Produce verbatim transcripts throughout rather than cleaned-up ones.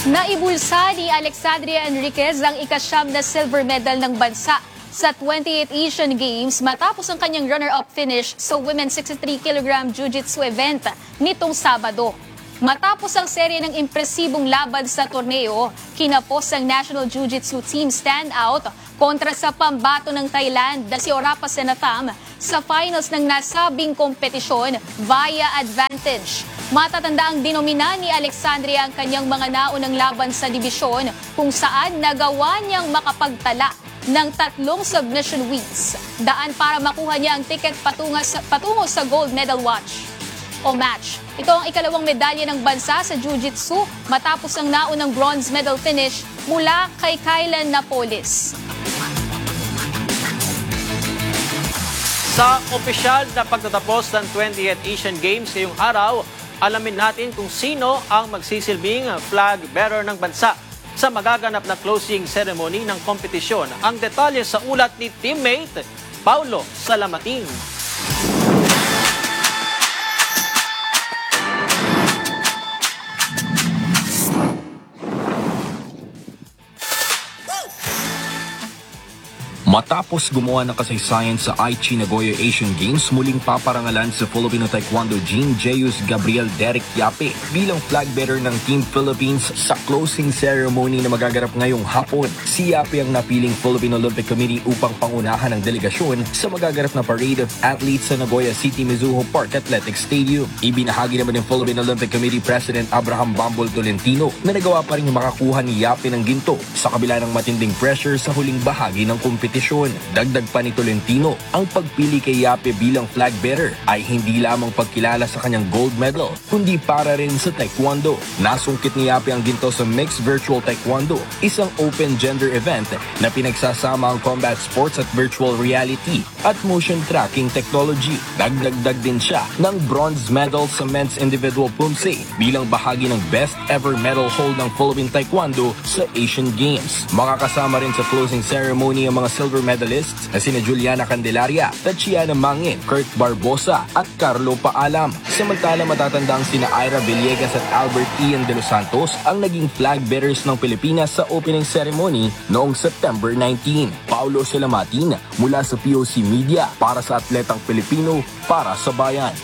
Naibulsa ni Alexandria Enriquez ang ikasyam na silver medal ng bansa sa twenty-eighth Asian Games matapos ang kanyang runner-up finish sa Women's sixty-three kilogram Jiu-Jitsu event nitong Sabado. Matapos ang serye ng impresibong laban sa torneo, kinapos ang National Jiu-Jitsu Team standout kontra sa pambato ng Thailand na si Orapa Senatham sa finals ng nasabing kompetisyon via advantage. Matatanda ang dinomina ni Alexandria ang kanyang mga naunang laban sa dibisyon kung saan nagawa niyang makapagtala ng tatlong submission wins. Daan para makuha niya ang ticket patungo sa, patungo sa gold medal watch o match. Ito ang ikalawang medalya ng bansa sa Jiu-Jitsu matapos ang naunang bronze medal finish mula kay Kylan Napoles. Sa opisyal na pagtatapos ng twentieth Asian Games ngayong araw, alamin natin kung sino ang magsisilbing flag bearer ng bansa sa magaganap na closing ceremony ng kompetisyon. Ang detalye sa ulat ni teammate Paulo Salamatin. Matapos gumawa ng kasaysayan sa Aichi Nagoya Asian Games, muling paparangalan sa Filipino Taekwondo Gene Jeyus Gabriel Derek Yape bilang flag bearer ng Team Philippines sa closing ceremony na magaganap ngayong hapon. Si Yape ang napiling Philippine Olympic Committee upang pangunahan ang delegasyon sa magaganap na Parade of Athletes sa Nagoya City Mizuho Park Athletics Stadium. Ibinahagi naman ng Philippine Olympic Committee President Abraham Bambol Tolentino na nagawa pa rin makakuha ni Yape ng ginto sa kabila ng matinding pressure sa huling bahagi ng kompetisyon. Dagdag pa ni Tolentino, ang pagpili kay Yape bilang flag bearer ay hindi lamang pagkilala sa kanyang gold medal, kundi para rin sa Taekwondo. Nasungkit ni Yape ang ginto sa Mixed Virtual Taekwondo, isang open gender event na pinagsasama ang combat sports at virtual reality at motion tracking technology. Dagdagdag din siya ng bronze medal sa men's individual pumse bilang bahagi ng best ever medal hold ng Philippine Taekwondo sa Asian Games. Makakasama rin sa closing ceremony ang mga silver medalists na sina Juliana Candelaria, Tatiana Mangin, Kurt Barbosa at Carlo Paalam. Samantala matatandang sina Ira Villegas at Albert Ian de los Santos ang naging flag bearers ng Pilipinas sa opening ceremony noong September nineteenth. Paulo Salamatin mula sa P O C Media para sa Atletang Pilipino para sa Bayan.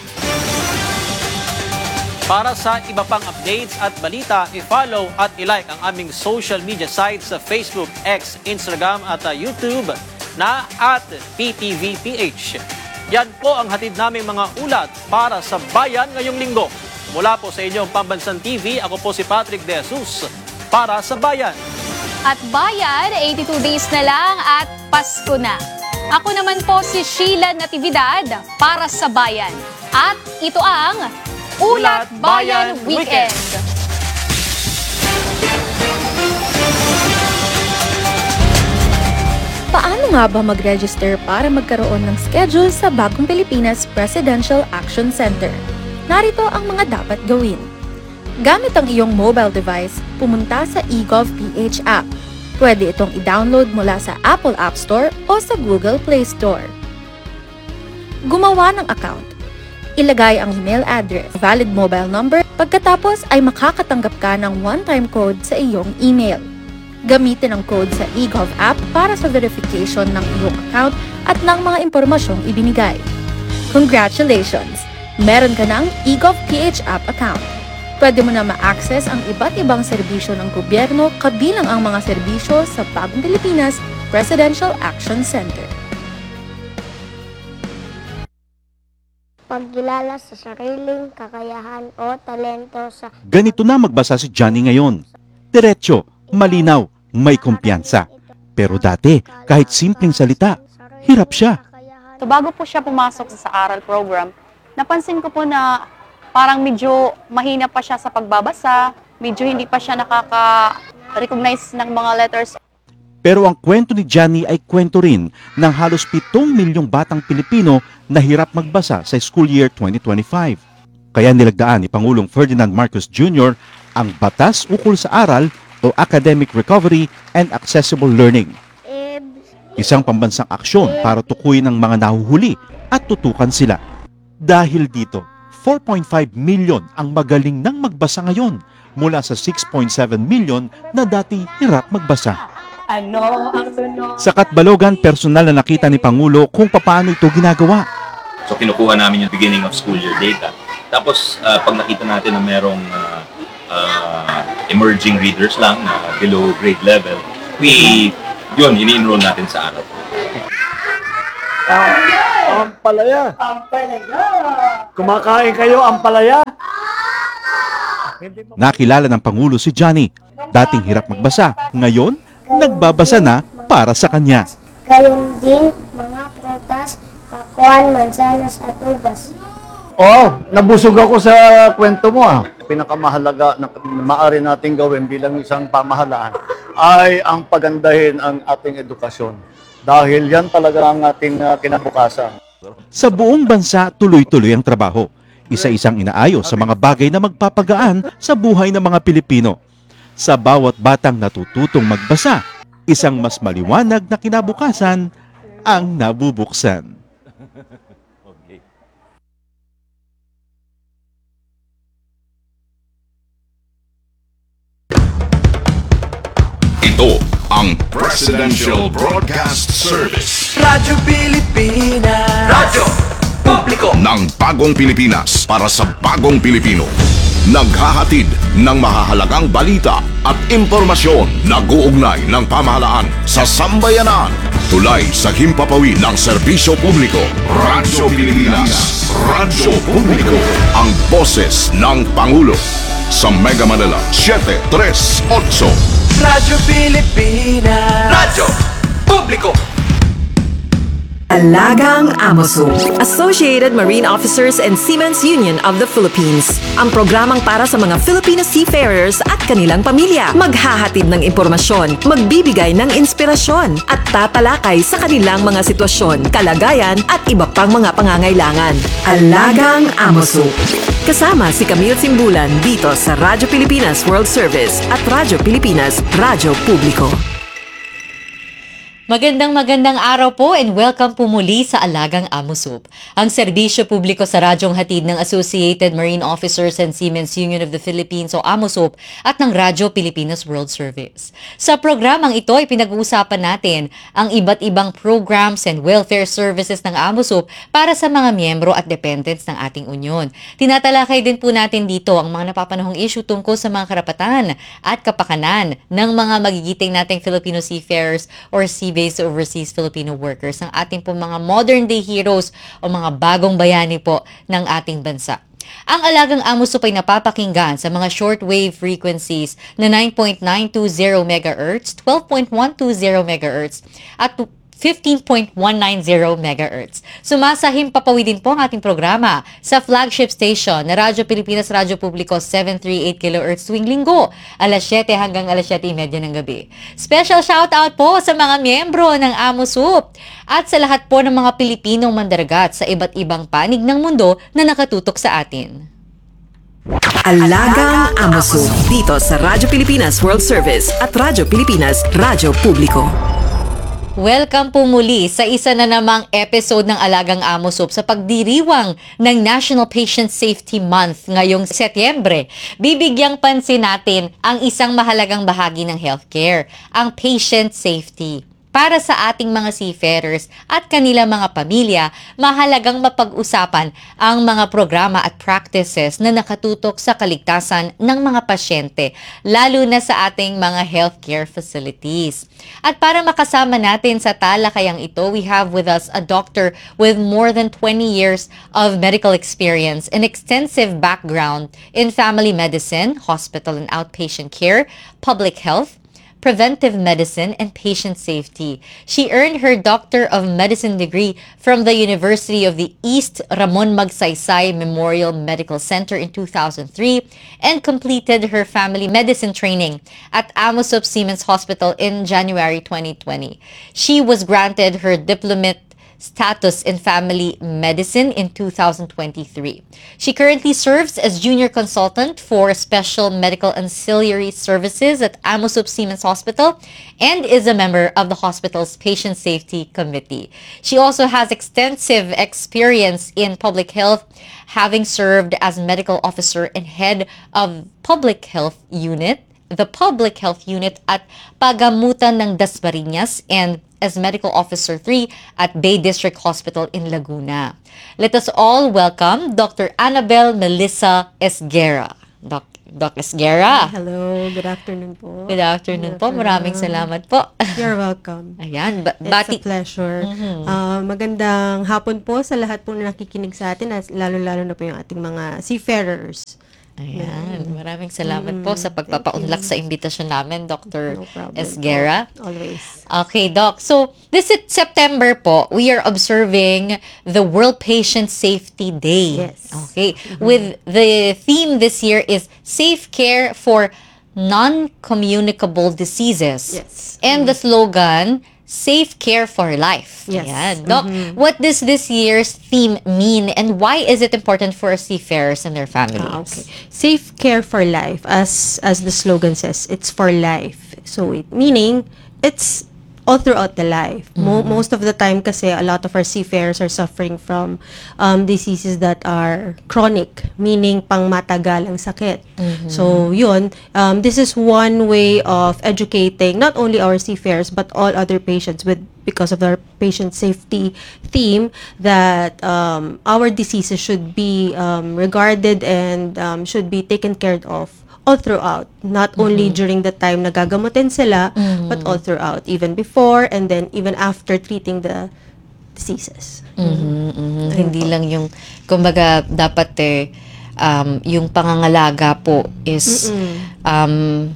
Para sa iba pang updates at balita, i-follow at i-like ang aming social media sites sa Facebook, X, Instagram at uh, YouTube na at P T V P H. Yan po ang hatid naming mga ulat para sa Bayan ngayong linggo. Mula po sa inyong Pambansang T V, ako po si Patrick De Jesus para sa Bayan. At Bayan, eighty-two days na lang at Pasko na. Ako naman po si Sheila Natividad para sa Bayan. At ito ang Ulat Bayan Weekend. Paano nga ba mag-register para magkaroon ng schedule sa Bagong Pilipinas Presidential Action Center? Narito ang mga dapat gawin. Gamit ang iyong mobile device, pumunta sa eGovPH app. Pwede itong i-download mula sa Apple App Store o sa Google Play Store. Gumawa ng account. Ilagay ang email address, valid mobile number, pagkatapos ay makakatanggap ka ng one-time code sa iyong email. Gamitin ang code sa eGov app para sa verification ng iyong account at ng mga impormasyong ibinigay. Congratulations! Meron ka ng eGovPH app account. Pwede mo na ma-access ang iba't ibang serbisyo ng gobyerno kabilang ang mga serbisyo sa Bagong Pilipinas Presidential Action Center. Pagkilala sa sariling kakayahan o talento sa... Ganito na magbasa si Johnny ngayon. Diretso, malinaw, may kumpiyansa. Pero dati, kahit simpleng salita, hirap siya. So bago po siya pumasok sa aral program, napansin ko po na parang medyo mahina pa siya sa pagbabasa, medyo hindi pa siya nakaka-recognize ng mga letters. Pero ang kwento ni Johnny ay kwento rin ng halos pitong milyong batang Pilipino na hirap magbasa sa school year twenty twenty-five. Kaya nilagdaan ni Pangulong Ferdinand Marcos Junior ang Batas Ukol sa Aral o Academic Recovery and Accessible Learning. Isang pambansang aksyon para tukuyin ang mga nahuhuli at tutukan sila. Dahil dito, four point five million ang magaling nang magbasa ngayon mula sa six point seven million na dati hirap magbasa. Ano ang tunog? Sa Katbalogan, personal na nakita ni Pangulo kung paano ito ginagawa. So kinukuha namin yung beginning of school year data. Tapos uh, pag nakita natin na merong uh, uh, emerging readers lang na below grade level, we, yun, ini-enroll natin sa araw. Ampalaya. Ampalaya. Kumakain kayo ampalaya? Nakilala ng Pangulo si Johnny. Dating hirap magbasa, ngayon nagbabasa na para sa kanya. Gayon din mga prutas, pakuan, mansanas at ubas. Oo, nabusog ako sa kwento mo ah. Pinakamahalaga na maaari nating gawin bilang isang pamahalaan ay ang pagandahin ang ating edukasyon. Dahil yan talaga ang ating uh, kinabukasan. Sa buong bansa, tuloy-tuloy ang trabaho. Isa-isang inaayos sa mga bagay na magpapagaan sa buhay ng mga Pilipino. Sa bawat batang natututong magbasa, isang mas maliwanag na kinabukasan ang nabubuksan. Ito ang Presidential Broadcast Service. Radyo Pilipinas. Radyo Publiko ng bagong Pilipinas para sa bagong Pilipino. Naghahatid ng mahahalagang balita at impormasyon na guugnay ng pamahalaan sa sambayanan. Tulay sa himpapawid ng serbisyo publiko. Radyo Pilipinas. Radyo Publiko. Ang boses ng Pangulo. Sa Mega Manila, seven three eight. Radyo Pilipinas. Radyo Publiko. Alagang Amoso, Associated Marine Officers and Seamen's Union of the Philippines. Ang programang para sa mga Filipino seafarers at kanilang pamilya. Maghahatid ng impormasyon, magbibigay ng inspirasyon, at tatalakay sa kanilang mga sitwasyon, kalagayan at iba pang mga pangangailangan. Alagang Amoso. Kasama si Camille Simbulan dito sa Radyo Pilipinas World Service at Radyo Pilipinas Radyo Publiko. Magandang magandang araw po and welcome po muli sa Alagang Amosup, ang serbisyo publiko sa radyong hatid ng Associated Marine Officers and Seamen's Union of the Philippines o AMOSUP at ng Radyo Pilipinas World Service. Sa programang ito ay pinag-uusapan natin ang iba't ibang programs and welfare services ng AMOSUP para sa mga miyembro at dependents ng ating unyon. Tinatalakay din po natin dito ang mga napapanahong issue tungkol sa mga karapatan at kapakanan ng mga magigiting nating Filipino seafarers or sea based overseas Filipino workers, ang ating po mga modern day heroes o mga bagong bayani po ng ating bansa. Ang Alagang Amosup ay napapakinggan sa mga shortwave frequencies na nine point nine two zero megahertz, twelve point one two zero megahertz at fifteen point one nine zero megahertz. Sumasahim papawidin po ang ating programa sa flagship station na Radyo Pilipinas Radyo Publiko seven thirty-eight kilohertz tuwing linggo, alas siyete hanggang alas siyete thirty ng gabi. Special shoutout po sa mga miyembro ng AMOSUP at sa lahat po ng mga Pilipinong mandaragat sa iba't ibang panig ng mundo na nakatutok sa atin. Alagang Amosup dito sa Radyo Pilipinas World Service at Radyo Pilipinas Radyo Publiko. Welcome po muli sa isa na namang episode ng Alagang Amosup sa pagdiriwang ng National Patient Safety Month ngayong Setyembre. Bibigyang pansin natin ang isang mahalagang bahagi ng healthcare, ang patient safety. Para sa ating mga seafarers at kanilang mga pamilya, mahalagang mapag-usapan ang mga programa at practices na nakatutok sa kaligtasan ng mga pasyente, lalo na sa ating mga healthcare facilities. At para makasama natin sa talakayang ito, we have with us a doctor with more than twenty years of medical experience and extensive background in family medicine, hospital and outpatient care, public health, preventive medicine, and patient safety. She earned her Doctor of Medicine degree from the University of the East Ramon Magsaysay Memorial Medical Center in two thousand three and completed her family medicine training at AMOSUP Siemens Hospital in January twenty twenty. She was granted her diplomate status in family medicine in two thousand twenty-three. She currently serves as junior consultant for special medical ancillary services at Amosup Siemens Hospital and is a member of the hospital's patient safety committee. She also has extensive experience in public health, having served as medical officer and head of public health unit, the public health unit at Pagamutan ng Dasmariñas, and as Medical Officer three at Bay District Hospital in Laguna. Let us all welcome Doctor Annabel Melissa Esguerra. Doc, Doc Esguerra. Hello, good afternoon po. Good afternoon po. Maraming salamat po. You're welcome. Ayan, ba- It's bati. a pleasure. Mhm. Ah, magandang hapon po sa lahat po na nakikinig sa atin, at lalo-lalo na po yung ating mga seafarers. Ayan, Mm. maraming salamat Mm, po sa thank pagpapaunlak you. sa imbitasyon namin, Doctor No problem Esguerra. po. Always. Okay, Doc. So, this is September po, we are observing the World Patient Safety Day. Yes. Okay. With the theme this year is Safe Care for Non-Communicable Diseases. Yes. And the slogan, Safe Care for Life. Yes. Ayan. Doc, Mhm. what does this year's theme mean and why is it important for seafarers and their families? Ah, okay. Safe care for life, as as the slogan says, it's for life. So it meaning it's all throughout the life. Mo- most of the time kasi a lot of our seafarers are suffering from um, diseases that are chronic, meaning pangmatagal ang sakit. So yun, um, this is one way of educating not only our seafarers but all other patients with because of our patient safety theme that um, our diseases should be um, regarded and um, should be taken care of all throughout, not only during the time na gagamutin sila, but all throughout, even before and then even after treating the diseases. Mhm, mhm. Hindi lang yung, kumbaga, dapat eh, um, yung pangangalaga po is, um,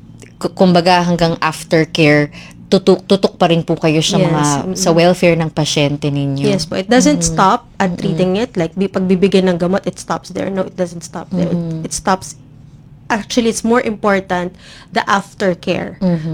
k- kumbaga hanggang aftercare, tutok, tutok pa rin po kayo sa Yes, mga, mm-mm. sa welfare ng pasyente ninyo. Yes po, it doesn't stop at treating it. Like, bi- pagbibigay ng gamot, it stops there. No, it doesn't stop there. It, it stops. Actually, it's more important the aftercare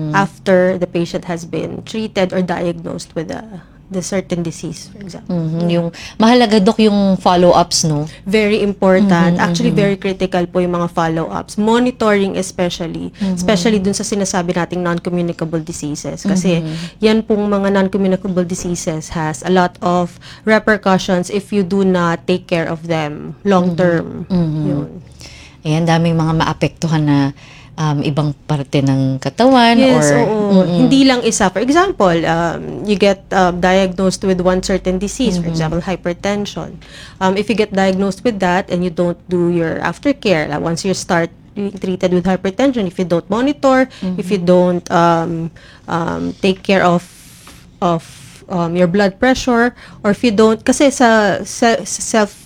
after the patient has been treated or diagnosed with a the certain disease, for example. Mhm, yung mahalaga, Dok, yung follow-ups, no? Very important. Actually, very critical po yung mga follow-ups. Monitoring especially. Especially dun sa sinasabi nating non-communicable diseases. Kasi yan pong mga non-communicable diseases has a lot of repercussions if you do not take care of them long-term. Yun. Ayan, daming mga maapektuhan na um, ibang parte ng katawan Yes, or oo. Hindi lang isa. For example, um, you get uh, diagnosed with one certain disease, for example, hypertension. Um, if you get diagnosed with that and you don't do your aftercare, like once you start being treated with hypertension, if you don't monitor, if you don't um, um, take care of of um, your blood pressure, or if you don't, kasi sa, sa, sa self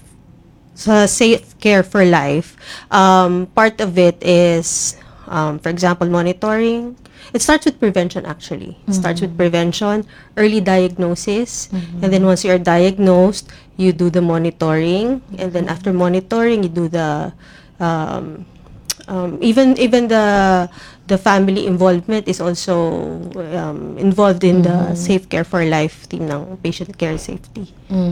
sa safe care for life, um, part of it is, um, for example, monitoring. It starts with prevention, actually. It starts with prevention, early diagnosis, and then once you are diagnosed, you do the monitoring, and then after monitoring, you do the, um, um, even even the the family involvement is also um, involved in the safe care for life team ng patient care safety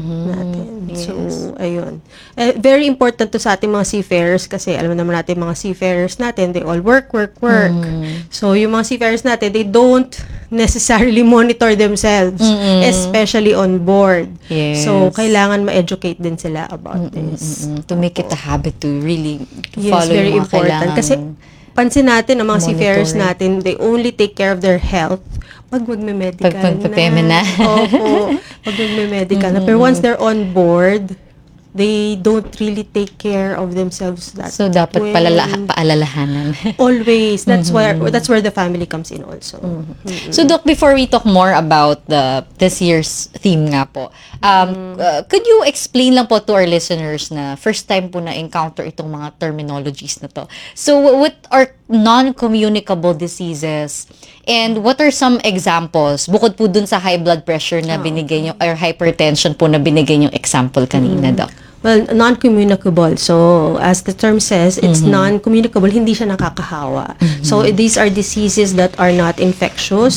natin. So, ayun. Eh, very important to sa ating mga seafarers kasi alam naman natin mga seafarers natin, they all work, work, work. So, yung mga seafarers natin, they don't necessarily monitor themselves, especially on board. Yes. So, kailangan ma-educate din sila about this. Mm, to make it a habit to really to Yes, follow very yung mga important. kailangang Kasi pansin natin ang mga seafarers monitoring. natin, they only take care of their health pag magme-medical Pag magpapeme na. Opo. Pag magme-medical na. Pero once they're on board, they don't really take care of themselves that So, dapat well. palala, paalalahanan. Always. That's where that's where the family comes in also. Mm-mm. So, Doc, before we talk more about the this year's theme nga po, um, uh, could you explain lang po to our listeners na first time po na-encounter itong mga terminologies na to? So, what are non-communicable diseases? And what are some examples? Bukod po dun sa high blood pressure na binigay nyo, or hypertension po na binigay nyo example kanina, Doc. Well, non-communicable. So, as the term says, it's non-communicable. Hindi siya nakakahawa. So, these are diseases that are not infectious, that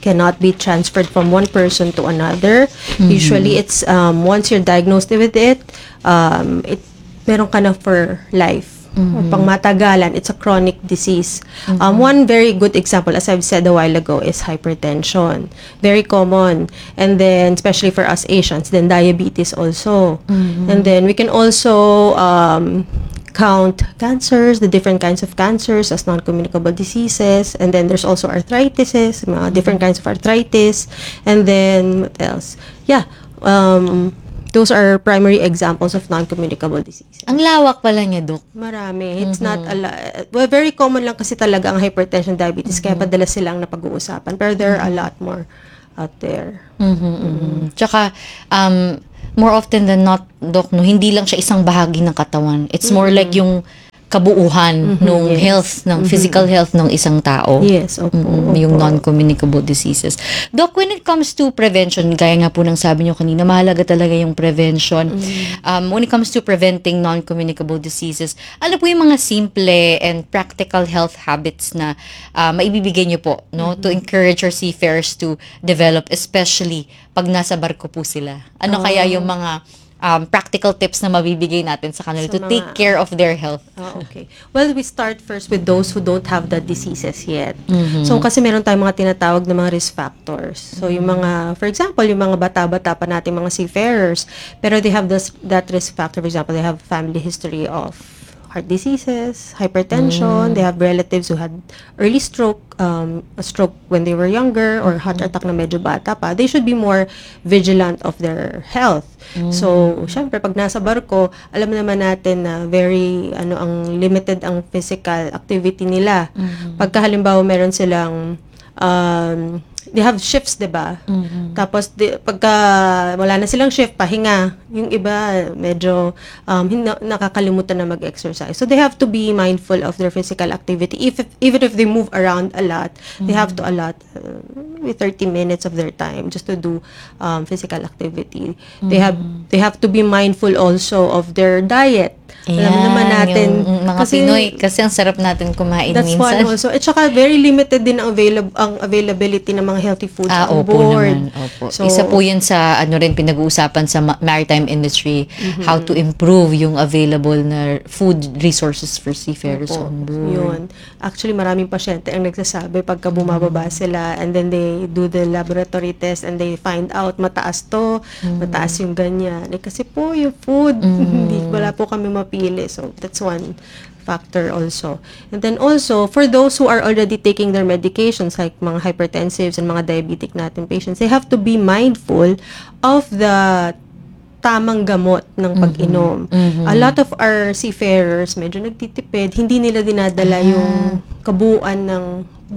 cannot be transferred from one person to another. Usually, it's um, once you're diagnosed with it, um, it meron ka na for life. Or pang matagalan, it's a chronic disease. Um, one very good example, as I've said a while ago, is hypertension. Very common. And then, especially for us Asians, then diabetes also. And then, we can also um, count cancers, the different kinds of cancers as non-communicable diseases. And then, there's also arthritis, mga different kinds of arthritis. And then, what else? Yeah, um... those are primary examples of non-communicable diseases. Ang lawak pala niya, Dok. Marami. It's not a lot. Well, very common lang kasi talaga ang hypertension, diabetes, kaya padalas silang napag-uusapan. Pero there are a lot more out there. Mm-hmm, mm-hmm. Tsaka, um, more often than not, Dok, no, hindi lang siya isang bahagi ng katawan. It's more like yung kabuuhan Mhm, ng yes. health, ng Mhm. physical health ng isang tao. Yes, opo, Mm, opo. yung non-communicable diseases. Doc, when it comes to prevention, gaya nga po ng sabi nyo kanina, mahalaga talaga yung prevention. Um, when it comes to preventing non-communicable diseases, ano po yung mga simple and practical health habits na uh, maibibigay nyo po, no, to encourage our seafarers to develop, especially pag nasa barko po sila? Ano Oh. kaya yung mga um, practical tips na mabibigay natin sa kanila Sa to take mga- care of their health? Ah, okay. Well, we start first with those who don't have the diseases yet. Mhm. So, kasi meron tayong mga tinatawag na mga risk factors. So, yung mga, for example, yung mga bata-bata pa natin mga seafarers, pero they have this, that risk factor. For example, they have family history of heart diseases, hypertension, they have relatives who had early stroke, um, a stroke when they were younger, or heart attack na medyo bata pa. They should be more vigilant of their health. So, syempre, pag nasa barko, alam naman natin na very, ano, ang limited ang physical activity nila. Pagka halimbawa meron silang, um, they have shifts, diba? Tapos, di, pagka wala na silang shift, pahinga. Yung iba, medyo um, hin- nakakalimutan na mag-exercise. So, they have to be mindful of their physical activity. If, if even if they move around a lot, they have to allot uh, maybe thirty minutes of their time just to do um, physical activity. They have they have to be mindful also of their diet. Alam naman natin, yung mga kasi- Pinoy, kasi ang sarap natin kumain That's minsan. one also. At saka very limited din ang, availab- ang availability ng mga healthy foods Ah, on opo board. naman. Opo. So, Isa po yun sa ano rin pinag-uusapan sa ma- maritime industry, how to improve yung available na food resources for seafarers Opo, on board. yun. Actually, maraming pasyente ang nagsasabi pagka bumababa sila and then they do the laboratory test and they find out mataas to, mataas yung ganyan. Eh, kasi po yung food, hindi, wala po kami mapili. So, that's one factor also. And then also, for those who are already taking their medications, like mga hypertensives and mga diabetic natin patients, they have to be mindful of the tamang gamot ng pag-inom. A lot of our seafarers, medyo nagtitipid, hindi nila dinadala yung kabuuan ng,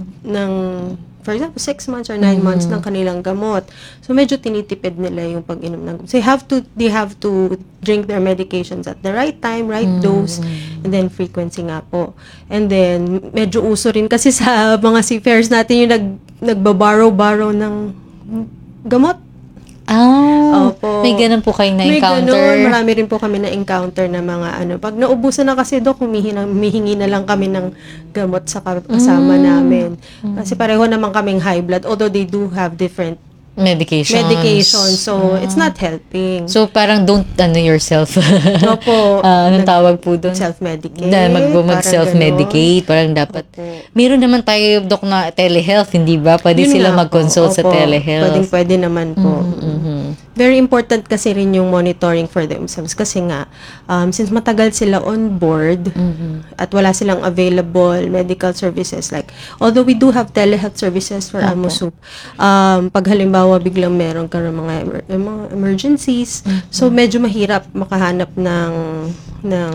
ng for example, six months or nine months ng kanilang gamot. So, medyo tinitipid nila yung pag-inom ng gamot. So, they have to, they have to drink their medications at the right time, right dose, and then frequency nga po. And then, medyo uso rin kasi sa mga seafarers natin yung nag, nagbaborrow-borrow ng gamot. Ah, Opo. may ganun po kayong May na-encounter. ganun. Marami rin po kami na-encounter na mga ano. Pag naubusan na kasi, Dok, humihingi na, humihingi na lang kami ng gamot sa ka- kasama Mm. namin. Kasi pareho naman kaming high blood, although they do have different Medications. medication. So, Ah. it's not helping. So, parang don't ano yourself. Opo. Ah, anong tawag po doon? Self-medicate. Na mag, parang mag-self-medicate. Parang dapat. Opo. Meron naman tayo, Dok, na telehealth, hindi ba? Pwede Yun sila nga po. mag-consult sa Opo. telehealth. Pwedeng pwede naman po. Mhm. Very important kasi rin yung monitoring for themselves kasi nga, um, since matagal sila on board at wala silang available medical services, like, although we do have telehealth services for Opo. AMOSUP, um, pag halimbawa biglang meron ka ng mga, emer- eh, mga emergencies, so medyo mahirap makahanap ng, ng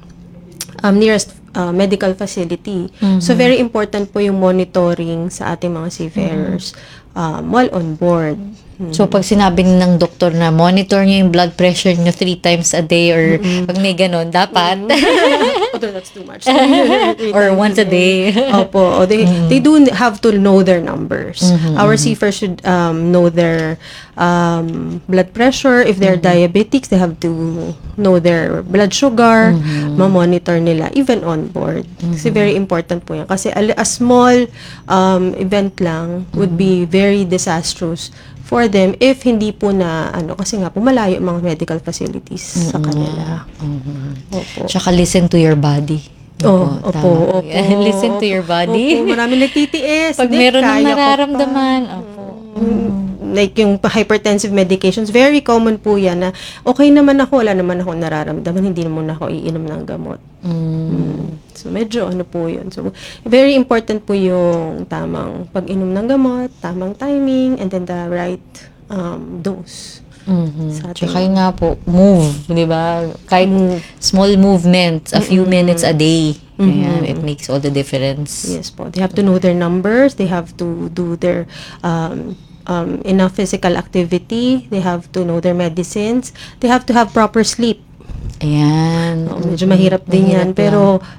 um, nearest uh, medical facility. So, very important po yung monitoring sa ating mga seafarers um, while on board. So, pag sinabi ng doktor na monitor nyo yung blood pressure nyo three times a day or pag may ganon, dapat. Although that's too much. Or once a day. Opo. They, they do have to know their numbers. Our seafarers should um, know their um, blood pressure. If they're diabetics, they have to know their blood sugar, ma-monitor nila, even on board. Kasi very important po yan. Kasi a, a small um, event lang would be very disastrous for them if hindi po na, ano, kasi nga po malayo ang mga medical facilities sa kanila. Opo. Tsaka listen to your body. Oh, opo, tama. opo. Listen to your body. Opo, marami nagtitiis. Pag Hindi, meron ng kaya ko pa. nararamdaman, opo. Like yung hypertensive medications, very common po yan na okay naman ako, wala naman ako nararamdaman, hindi naman ako iinom ng gamot. Mm. So, medyo ano po yun. So, very important po yung tamang pag-inom ng gamot, tamang timing, and then the right um, dose. Mhm. Sa ating- Tsaka yun nga po, move, di ba? Kahit small movements, a few minutes a day, ayan, it makes all the difference. Yes po. They have to know their numbers. They have to do their um, um, enough physical activity. They have to know their medicines. They have to have proper sleep. Ayan. Oh, medyo mahirap din Mahirap yan. Pero